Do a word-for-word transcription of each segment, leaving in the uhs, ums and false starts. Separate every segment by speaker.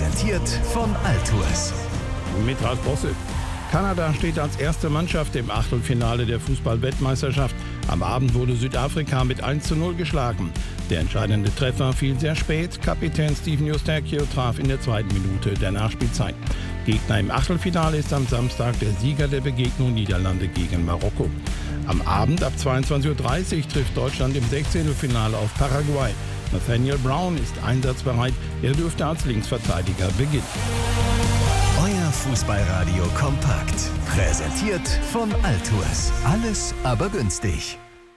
Speaker 1: Präsentiert von Altours.
Speaker 2: Mit Ralf Bosse. Kanada steht als erste Mannschaft im Achtelfinale der Fußball-Weltmeisterschaft. Am Abend wurde Südafrika mit eins zu null geschlagen. Der entscheidende Treffer fiel sehr spät. Kapitän Steven Eustáquio traf in der zweiten Minute der Nachspielzeit. Gegner im Achtelfinale ist am Samstag der Sieger der Begegnung Niederlande gegen Marokko. Am Abend ab zweiundzwanzig Uhr dreißig trifft Deutschland im Sechzehntelfinale auf Paraguay. Nathaniel Brown ist einsatzbereit. Er dürfte als Linksverteidiger beginnen.
Speaker 1: Euer Fußballradio kompakt. Präsentiert von Altours. Alles aber günstig.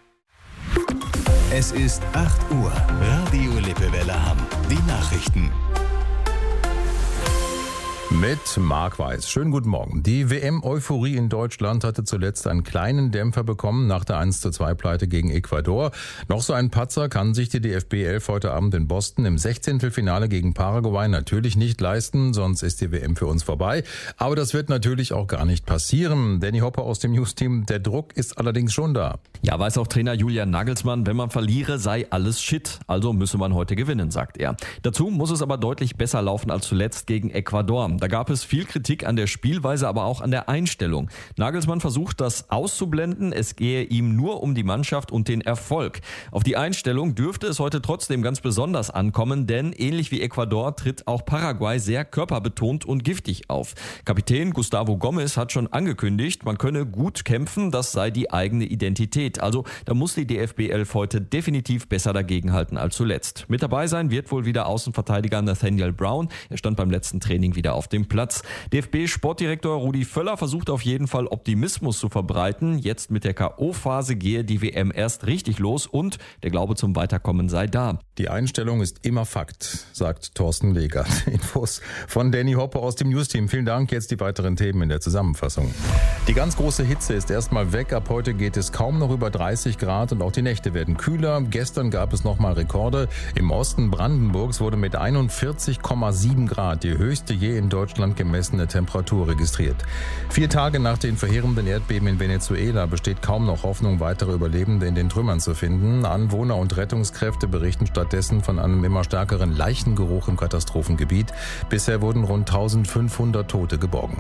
Speaker 1: Es ist acht Uhr. Radio Lippewelle Hamm. Die Nachrichten.
Speaker 3: Mit Marc Weiß. Schönen guten Morgen. Die W M-Euphorie in Deutschland hatte zuletzt einen kleinen Dämpfer bekommen nach der eins zu zwei Pleite gegen Ecuador. Noch so ein Patzer kann sich die D F B elf heute Abend in Boston im Sechzehntelfinale gegen Paraguay natürlich nicht leisten, sonst ist die W M für uns vorbei. Aber das wird natürlich auch gar nicht passieren. Danny Hopper aus dem News-Team, der Druck ist allerdings schon da.
Speaker 4: Ja, weiß auch Trainer Julian Nagelsmann, wenn man verliere, sei alles Shit. Also müsse man heute gewinnen, sagt er. Dazu muss es aber deutlich besser laufen als zuletzt gegen Ecuador. Da gab es viel Kritik an der Spielweise, aber auch an der Einstellung. Nagelsmann versucht, das auszublenden. Es gehe ihm nur um die Mannschaft und den Erfolg. Auf die Einstellung dürfte es heute trotzdem ganz besonders ankommen, denn ähnlich wie Ecuador tritt auch Paraguay sehr körperbetont und giftig auf. Kapitän Gustavo Gomes hat schon angekündigt, man könne gut kämpfen, das sei die eigene Identität. Also da muss die D F B elf heute definitiv besser dagegenhalten als zuletzt. Mit dabei sein wird wohl wieder Außenverteidiger Nathaniel Brown. Er stand beim letzten Training wieder auf dem Platz. D F B-Sportdirektor Rudi Völler versucht auf jeden Fall Optimismus zu verbreiten. Jetzt mit der K O-Phase gehe die W M erst richtig los und der Glaube zum Weiterkommen sei da.
Speaker 3: Die Einstellung ist immer Fakt, sagt Thorsten Legert. Infos von Danny Hopper aus dem News-Team. Vielen Dank. Jetzt die weiteren Themen in der Zusammenfassung. Die ganz große Hitze ist erstmal weg. Ab heute geht es kaum noch über dreißig Grad und auch die Nächte werden kühler. Gestern gab es nochmal Rekorde. Im Osten Brandenburgs wurde mit einundvierzig Komma sieben Grad die höchste je in Deutschland gemessene Temperatur registriert. Vier Tage nach den verheerenden Erdbeben in Venezuela besteht kaum noch Hoffnung, weitere Überlebende in den Trümmern zu finden. Anwohner und Rettungskräfte berichten stattdessen von einem immer stärkeren Leichengeruch im Katastrophengebiet. Bisher wurden rund eintausendfünfhundert Tote geborgen.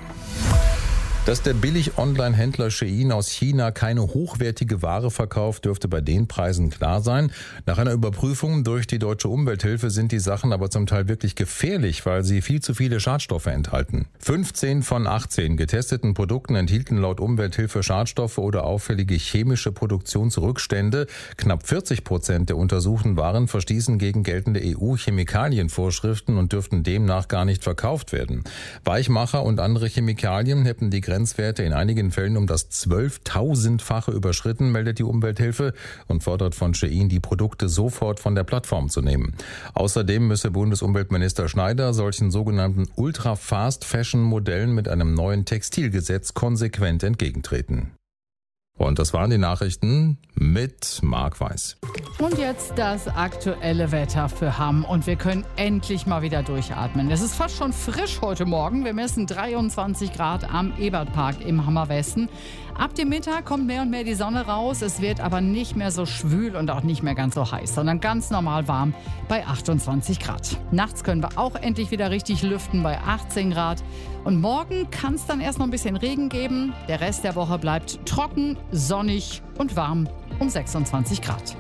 Speaker 3: Dass der Billig-Online-Händler Shein aus China keine hochwertige Ware verkauft, dürfte bei den Preisen klar sein. Nach einer Überprüfung durch die Deutsche Umwelthilfe sind die Sachen aber zum Teil wirklich gefährlich, weil sie viel zu viele Schadstoffe enthalten. fünfzehn von achtzehn getesteten Produkten enthielten laut Umwelthilfe Schadstoffe oder auffällige chemische Produktionsrückstände. Knapp vierzig Prozent der untersuchten Waren verstießen gegen geltende E U-Chemikalienvorschriften und dürften demnach gar nicht verkauft werden. Weichmacher und andere Chemikalien hätten die Grenzwerte in einigen Fällen um das zwölftausendfache überschritten, meldet die Umwelthilfe und fordert von Shein, die Produkte sofort von der Plattform zu nehmen. Außerdem müsse Bundesumweltminister Schneider solchen sogenannten Ultra-Fast-Fashion-Modellen mit einem neuen Textilgesetz konsequent entgegentreten. Und das waren die Nachrichten mit Marc Weiß.
Speaker 5: Und jetzt das aktuelle Wetter für Hamm. Und wir können endlich mal wieder durchatmen. Es ist fast schon frisch heute Morgen. Wir messen dreiundzwanzig Grad am Ebertpark im Hammer Westen. Ab dem Mittag kommt mehr und mehr die Sonne raus. Es wird aber nicht mehr so schwül und auch nicht mehr ganz so heiß, sondern ganz normal warm bei achtundzwanzig Grad. Nachts können wir auch endlich wieder richtig lüften bei achtzehn Grad. Und morgen kann es dann erst noch ein bisschen Regen geben. Der Rest der Woche bleibt trocken, sonnig und warm um sechsundzwanzig Grad.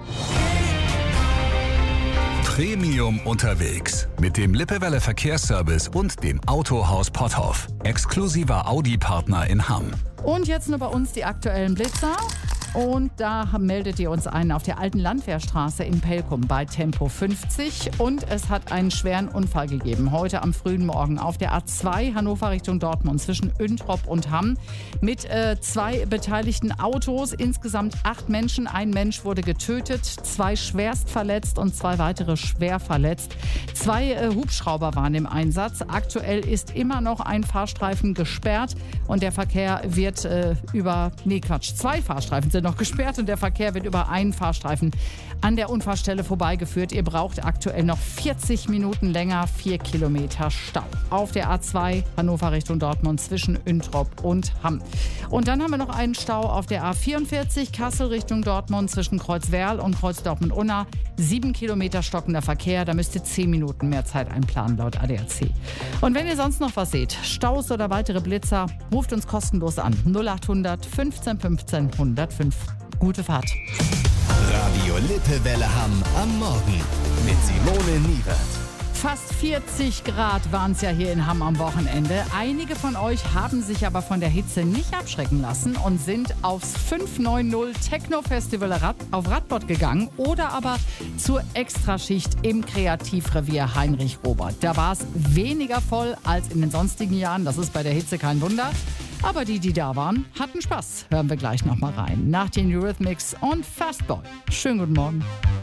Speaker 1: Premium unterwegs mit dem Lippewelle Verkehrsservice und dem Autohaus Potthoff. Exklusiver Audi-Partner in Hamm.
Speaker 5: Und jetzt nur bei uns die aktuellen Blitzer. Und da meldet ihr uns einen auf der alten Landwehrstraße in Pelkum bei Tempo fünfzig. Und es hat einen schweren Unfall gegeben. Heute am frühen Morgen auf der A zwei Hannover Richtung Dortmund zwischen Üntrop und Hamm. Mit äh, zwei beteiligten Autos. Insgesamt acht Menschen. Ein Mensch wurde getötet, zwei schwerst verletzt und zwei weitere schwer verletzt. Zwei äh, Hubschrauber waren im Einsatz. Aktuell ist immer noch ein Fahrstreifen gesperrt. Und der Verkehr wird äh, über... Nee, Quatsch. Zwei Fahrstreifen sind noch gesperrt und der Verkehr wird über einen Fahrstreifen an der Unfallstelle vorbeigeführt. Ihr braucht aktuell noch vierzig Minuten länger, vier Kilometer Stau. Auf der A zwei Hannover Richtung Dortmund zwischen Üntrop und Hamm. Und dann haben wir noch einen Stau auf der A vierundvierzig Kassel Richtung Dortmund zwischen Kreuzwerl und Kreuz Dortmund-Unna. Sieben Kilometer stockender Verkehr, da müsst ihr zehn Minuten mehr Zeit einplanen laut A D A C. Und wenn ihr sonst noch was seht, Staus oder weitere Blitzer, ruft uns kostenlos an. null acht hundert fünfzehn fünfzehn hundertfünf. Gute Fahrt.
Speaker 6: Radio Lippewelle Hamm am Morgen mit Simone Niewert.
Speaker 5: Fast vierzig Grad waren es ja hier in Hamm am Wochenende. Einige von euch haben sich aber von der Hitze nicht abschrecken lassen und sind aufs fünf neun null Techno-Festival Rad auf Radbot gegangen oder aber zur Extraschicht im Kreativrevier Heinrich Robert. Da war es weniger voll als in den sonstigen Jahren. Das ist bei der Hitze kein Wunder. Aber die, die da waren, hatten Spaß. Hören wir gleich nochmal rein. Nach den Eurythmics und Fastboy. Schönen guten Morgen.